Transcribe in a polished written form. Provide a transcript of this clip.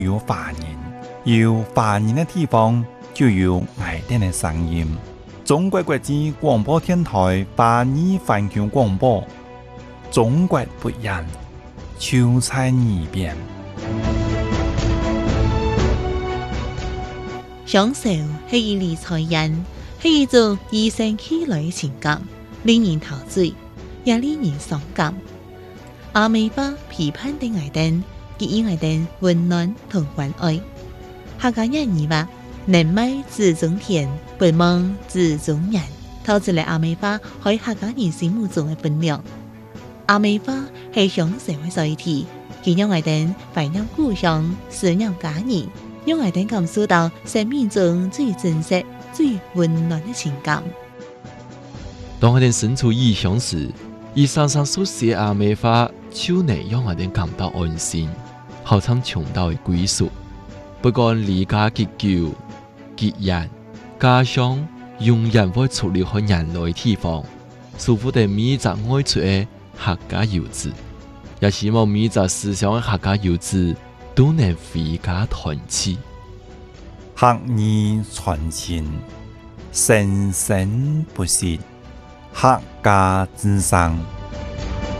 有华人，有华人的地方就有爱丁的声音。中国国际广播电台华语环球广播，中国不一样，就在耳边。 享受是一理财人，是一种与生俱來的情感，令人陶醉，也令人傷感。阿美花批判的愛丁，給予愛丁溫暖同關愛。客家人語話：人美自中田，不忙自中人。透出嚟阿美花喺客家人心目中嘅分量。阿美花係享受嘅載體，佢讓愛丁懷念故鄉，思念家人。讓愛丁感受到生命中最真實、最溫暖的情感。 當愛丁身處異鄉時，伊常常所寫阿美花，就能讓愛丁感到安心，好像重到的歸屬。不管離家結久、結緣，家鄉永遠會出離開人類的地方，守護着每一個愛出的客家遊子，也希望每一個思鄉的客家遊子都能回家團聚， 客語傳情，生生不息，客家之聲。